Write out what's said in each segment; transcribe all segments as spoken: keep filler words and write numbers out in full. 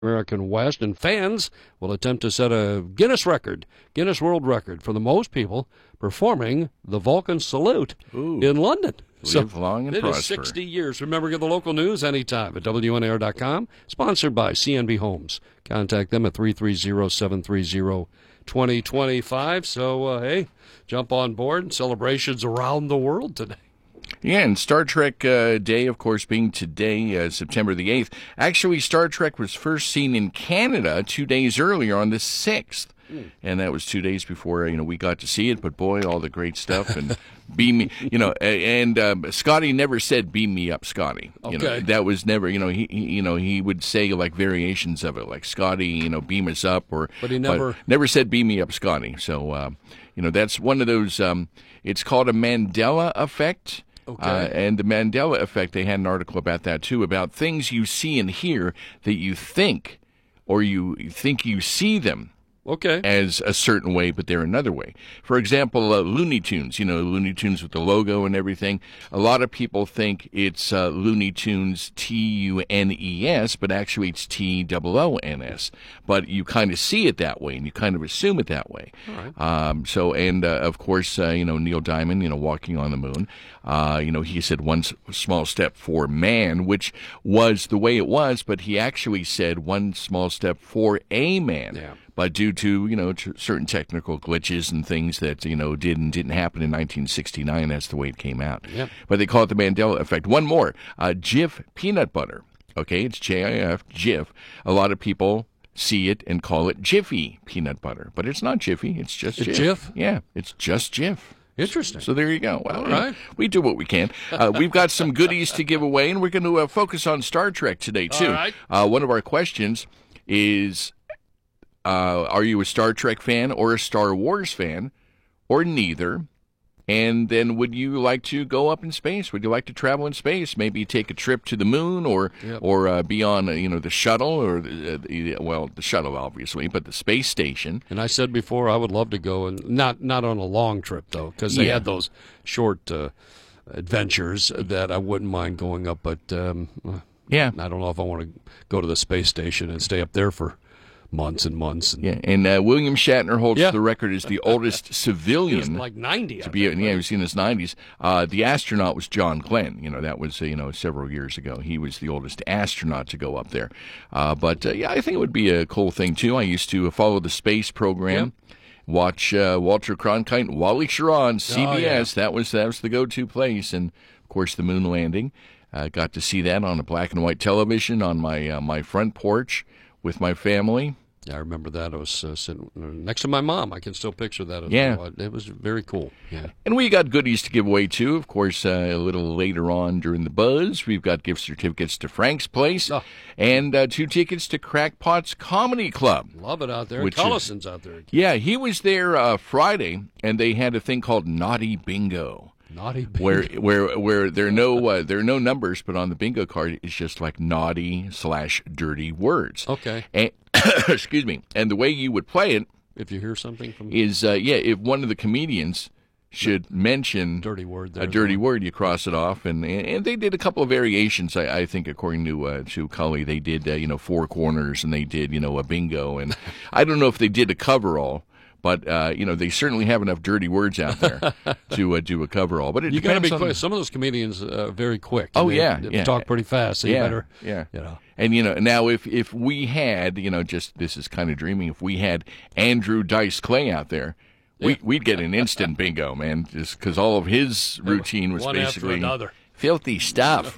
American West, and fans will attempt to set a Guinness record, Guinness World Record, for the most people performing the Vulcan Salute Ooh. in London. Live long and it prosper. Is sixty years. Remember, get the local news anytime at W N A R dot com. Sponsored by C N B Homes. Contact them at three three zero, seven three zero, two zero two five. So, uh, hey, jump on board. Celebrations around the world today. Yeah, and Star Trek uh, Day, of course, being today, uh, September the eighth. Actually, Star Trek was first seen in Canada two days earlier on the sixth. Mm. And that was two days before, you know, we got to see it. But, boy, all the great stuff. And beam me, you know, and um, Scotty never said, beam me up, Scotty. You okay. know, that was never, you know, he, he, you know, he would say, like, variations of it, like, Scotty, you know, beam us up. or But he never... But never said, beam me up, Scotty. So, uh, you know, that's one of those, um, it's called a Mandela effect. Okay. Uh, and the Mandela effect, they had an article about that, too, about things you see and hear that you think, or you think you see them okay. as a certain way, but they're another way. For example, uh, Looney Tunes, you know, Looney Tunes with the logo and everything. A lot of people think it's uh, Looney Tunes, T U N E S, but actually it's T O O N S. But you kind of see it that way, and you kind of assume it that way. All right. Um, so, and, uh, of course, uh, you know, Neil Diamond, you know, walking on the moon. Uh, you know, he said one s- small step for man, which was the way it was, but he actually said one small step for a man. Yeah. But due to, you know, to certain technical glitches and things that, you know, did and didn't happen in nineteen sixty-nine, that's the way it came out. Yep. But they call it the Mandela effect. One more, uh, Jif peanut butter. Okay, it's J I F, Jif. A lot of people see it and call it Jiffy peanut butter. But it's not Jiffy, it's just It's Jif. Jif? Yeah, it's just Jif. Interesting. So there you go. Well, All you know, right. we do what we can. Uh, we've got some goodies to give away, and we're going to uh, focus on Star Trek today, too. All right. Uh, one of our questions is, uh, are you a Star Trek fan or a Star Wars fan, or neither? And then would you like to go up in space? Would you like to travel in space? Maybe take a trip to the moon, or Yep. or uh, be on, uh, you know, the shuttle, or, the, uh, the, well, the shuttle, obviously, but the space station. And I said before, I would love to go, and not not on a long trip, though, because they Yeah. had those short uh, adventures that I wouldn't mind going up. But um, Yeah. I don't know if I want to go to the space station and stay up there for months and months. And Yeah, and uh, William Shatner holds Yeah. the record as the oldest he was civilian like ninety. to I be. think, Yeah, he right? was in his nineties. Uh, the astronaut was John Glenn. You know, that was uh, you know several years ago. He was the oldest astronaut to go up there. Uh, but uh, yeah, I think it would be a cool thing too. I used to follow the space program. Watch uh, Walter Cronkite and Wally Schirra on C B S. Oh, yeah. That was that was the go-to place, and of course the moon landing. Uh, got to see that on a black and white television on my uh, my front porch with my family. Yeah, I remember that. I was uh, sitting next to my mom. I can still picture that. As Yeah. well. It was very cool. Yeah. And we got goodies to give away, too. Of course, uh, a little later on during the buzz, we've got gift certificates to Frank's Place Oh. and uh, two tickets to Crackpot's Comedy Club. Love it out there. Which Collison's out there. Yeah, he was there uh, Friday, and they had a thing called Naughty Bingo. Naughty bingo. Where where where there are no uh, there are no numbers, but on the bingo card it's just like naughty slash dirty words. Okay. And, excuse me. And the way you would play it If you hear something from is uh, yeah, if one of the comedians should mention dirty word there. a dirty word, you cross it off, and and they did a couple of variations. I, I think, according to uh, to Cully, they did uh, you know four corners, and they did you know a bingo, and I don't know if they did a coverall. But, uh, you know, they certainly have enough dirty words out there to uh, do a coverall. But it You got to depends be on... quick. Some of those comedians are uh, very quick. Oh, They- yeah, they yeah. talk pretty fast, so you yeah, better, yeah. you know. And, you know, now if, if we had, you know, just this is kind of dreaming, if we had Andrew Dice Clay out there, we, we'd get an instant bingo, man, just because all of his routine was One after basically another. filthy stuff.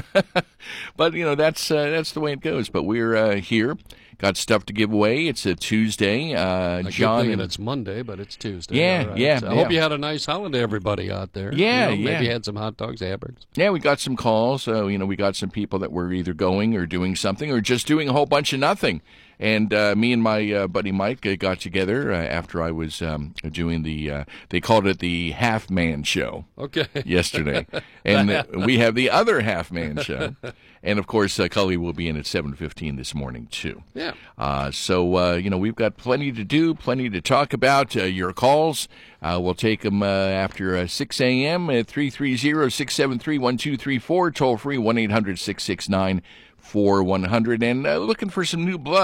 But, you know, that's uh, that's the way it goes. But we're uh, here. Got stuff to give away. It's a Tuesday. Uh, I keep John thinking and it's Monday, but it's Tuesday. Yeah, All right. yeah, So I yeah. hope you had a nice holiday, everybody out there. Yeah, You know, Maybe yeah. had some hot dogs, hamburgers. Yeah, we got some calls. So, you know, we got some people that were either going or doing something or just doing a whole bunch of nothing. And uh, me and my uh, buddy Mike uh, got together uh, after I was um, doing the, uh, they called it the Half Man Show Okay. yesterday. And uh, we have the other Half Man Show. And, of course, uh, Cully will be in at seven fifteen this morning, too. Yeah. Uh, so, uh, you know, we've got plenty to do, plenty to talk about. Uh, your calls, uh, we'll take them uh, after uh, six a.m. at three three zero, six seven three, one two three four, toll free one eight hundred, six six nine, for one hundred. And uh, looking for some new blood.